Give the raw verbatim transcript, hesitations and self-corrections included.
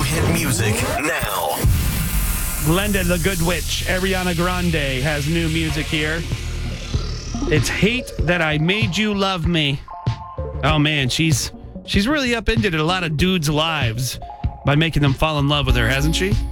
hit music now. Glenda the Good Witch, Ariana Grande has new music here. It's Hate That I Made You Love Me. Oh man, she's she's really upended a lot of dudes' lives by making them fall in love with her, hasn't she?